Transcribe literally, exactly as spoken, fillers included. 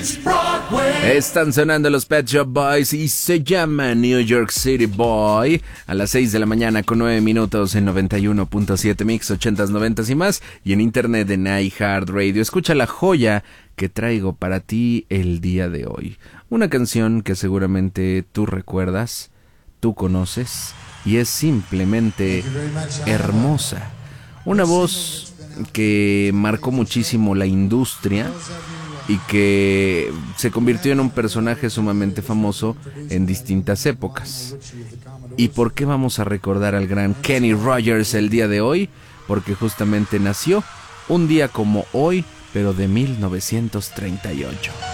Están sonando los Pet Shop Boys y se llama New York City Boy. A las seis de la mañana con nueve minutos en noventa y uno punto siete Mix, ochentas, noventas y más. Y en internet en iHeartRadio. Escucha la joya que traigo para ti el día de hoy. Una canción que seguramente tú recuerdas, tú conoces y es simplemente hermosa. Una voz que marcó muchísimo la industria y que se convirtió en un personaje sumamente famoso en distintas épocas. ¿Y por qué vamos a recordar al gran Kenny Rogers el día de hoy? Porque justamente nació un día como hoy, pero de mil novecientos treinta y ocho.